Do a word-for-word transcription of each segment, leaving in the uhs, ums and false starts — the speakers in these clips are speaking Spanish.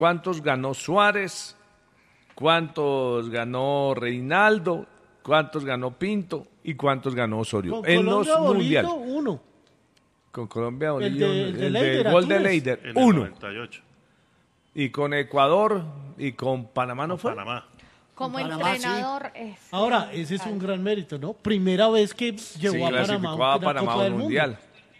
¿Cuántos ganó Suárez? ¿Cuántos ganó Reinaldo? ¿Cuántos ganó Pinto? ¿Y cuántos ganó Osorio? Con en Colombia, los Bolillo, mundiales. uno. Con Colombia, Bolillo, El de- el de el Leider, del gol de Túnez. Leider, En el uno. noventa y ocho. Y con Ecuador y con Panamá no Con fue. Panamá. Como Panamá, entrenador es Ahora, ese es un gran mérito, ¿no? Primera vez que llevó Sí, a Panamá clasificó a a una Panamá Copa a del un Mundo. mundial.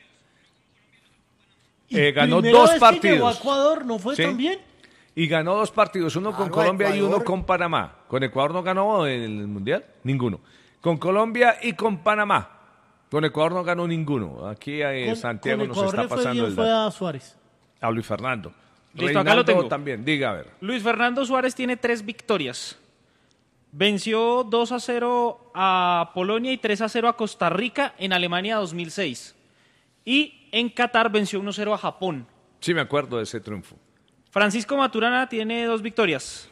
Y Eh, ganó primera dos vez partidos. que llegó a Ecuador, ¿no fue Sí. tan bien? Y ganó dos partidos, uno con Claro, Colombia y Ecuador. uno con Panamá. Con Ecuador no ganó en el mundial, ninguno. Con Colombia y con Panamá. Con Ecuador no ganó ninguno. Aquí eh, Con- Santiago con nos Ecuador está le fue pasando bien, el fue dato. a Suárez. A Luis Fernando. Listo, acá lo Reinaldo tengo. también, diga a ver. Luis Fernando Suárez tiene tres victorias. Venció dos a cero a Polonia y tres a cero a Costa Rica en Alemania dos mil seis. Y en Qatar venció uno a cero a Japón. Sí, me acuerdo de ese triunfo. Francisco Maturana tiene dos victorias.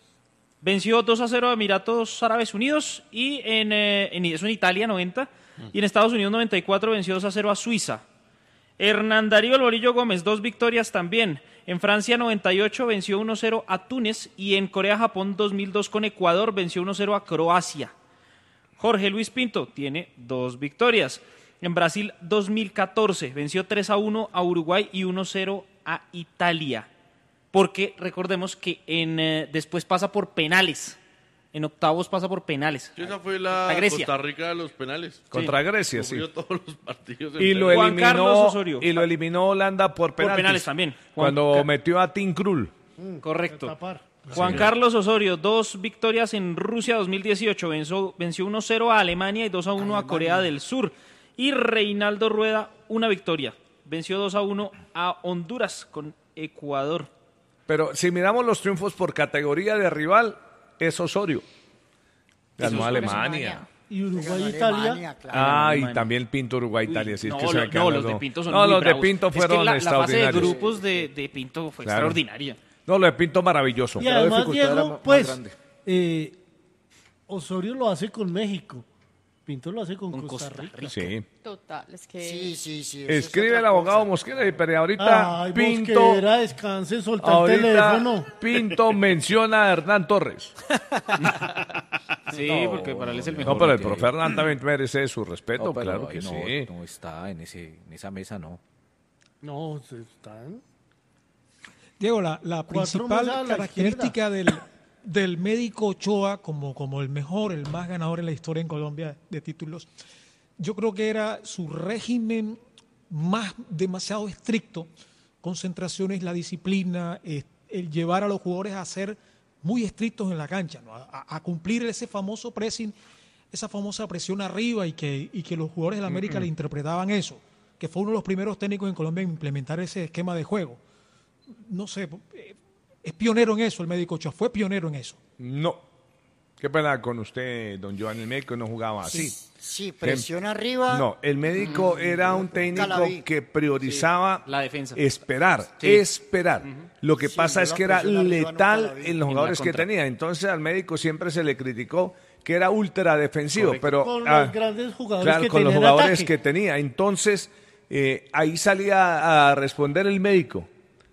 Venció dos a cero a Emiratos Árabes Unidos y en, eh, en, eso en Italia noventa. Y en Estados Unidos noventa y cuatro venció dos a cero a Suiza. Hernán Darío El Bolillo Gómez, dos victorias también. En Francia noventa y ocho venció uno a cero a Túnez y en Corea-Japón dos mil dos con Ecuador venció uno a cero a Croacia. Jorge Luis Pinto tiene dos victorias. En Brasil dos mil catorce venció tres a uno a Uruguay y uno a cero a Italia. Porque recordemos que en, eh, después pasa por penales. En octavos pasa por penales. Sí, esa fue la A Grecia. Costa Rica de los penales. Contra Grecia, sí. Sufrió todos los partidos. Y lo, Juan Carlos eliminó, Osorio. y lo eliminó Holanda por penaltis. penales también. Juan Cuando Ca- metió a Tim Krul. Correcto. Tapar. Juan Carlos Osorio, dos victorias en Rusia dos mil dieciocho. Venció, venció uno a cero a Alemania y dos a uno a Corea del Sur. Y Reinaldo Rueda, una victoria. Venció dos a uno a Honduras con Ecuador. Pero si miramos los triunfos por categoría de rival, es Osorio. Ganó Eso es Alemania. Y Ganó Uruguay-Italia. Alemania, claro. Ah, y Alemania. también Pinto Uruguay-Italia. Si es no, que se lo- me no, quedan los de dos. Pinto son No, muy los de bravos. Pinto Es que fueron la, la fase de extraordinarios. grupos de, de Pinto fue Claro. extraordinaria. No, lo de Pinto maravilloso. Y además, dificultad era Diego, más pues, grande. eh, Osorio lo hace con México. Pinto lo hace con, Con Costa, Costa Rica. Rica. Sí. total, es que Sí, sí, sí. eso es Escribe otra el abogado cosa. Mosquera, pero ahorita Ay, Pinto, Mosquera, descanse, solta el ahorita teléfono. Pinto menciona a Hernán Torres. Sí, porque para él es el mejor. No, pero el que- profe Hernán también merece su respeto, No, pero claro ahí que no, sí. no está en, ese, en esa mesa, no. No, se están. Diego, la, la Cuatro principal mesas a la característica del, del médico Ochoa como, como el mejor, el más ganador en la historia en Colombia de títulos, yo creo que era su régimen más demasiado estricto, concentraciones, la disciplina, eh, el llevar a los jugadores a ser muy estrictos en la cancha, ¿no? a, a cumplir ese famoso pressing, esa famosa presión arriba y que, y que los jugadores de la América le interpretaban eso, que fue uno de los primeros técnicos en Colombia en implementar ese esquema de juego. No sé, eh, es pionero en eso el médico Ochoa, fue pionero en eso. No. Qué pena con usted, don Joan, el médico no jugaba así. Sí, presión arriba. No, el médico era un técnico la vi. que priorizaba Sí, la defensa. esperar, Sí. esperar. Lo que Sí, pasa yo es la que era presión arriba nunca la letal vi. en los En jugadores la que contra. tenía. Entonces al médico siempre se le criticó que era ultra defensivo, Correcto. pero Con ah, los grandes jugadores claro, que con los tenía en jugadores ataque. que tenía. Entonces eh, ahí salía a responder el médico.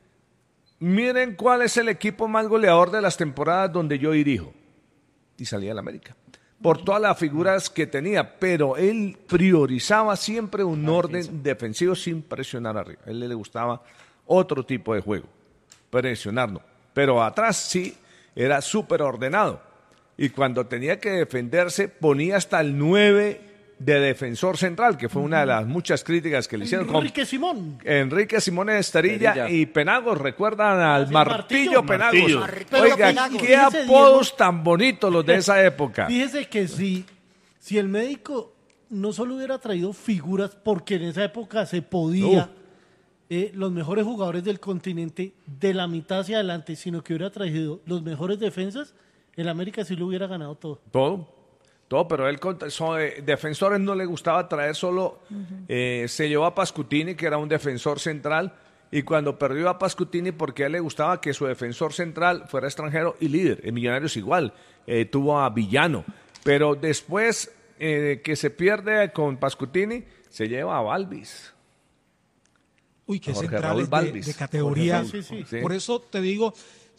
Miren cuál es el equipo más goleador de las temporadas donde yo dirijo. Y salía el América. Por todas las figuras que tenía, pero él priorizaba siempre un orden defensivo sin presionar arriba. A él le gustaba otro tipo de juego, presionarlo. Pero atrás sí era súper ordenado. Y cuando tenía que defenderse, ponía hasta el nueve de defensor central, que fue una de las muchas críticas que le hicieron. con Enrique Simón. Enrique Simón Esterilla Esterilla. y Penagos, recuerdan al Sí, Martillo, Martillo. Penagos. Martillo. Oiga, Penagos. qué Fíjese, apodos Diego. tan bonitos los de esa época. Fíjese que si, si el médico no solo hubiera traído figuras, porque en esa época se podía, eh, los mejores jugadores del continente de la mitad hacia adelante, sino que hubiera traído los mejores defensas, el América sí lo hubiera ganado todo. Todo, todo, pero él contra so- eh, defensores no le gustaba traer solo, eh, se llevó a Pascutini, que era un defensor central, y cuando perdió a Pascutini, porque a él le gustaba que su defensor central fuera extranjero y líder, en Millonarios igual, eh, tuvo a Villano, pero después eh, que se pierde con Pascutini, se lleva a Balvis. Uy, qué Jorge Raúl centrales de, Balvis. de categoría. Jorge Raúl, sí, sí. Por eso te digo,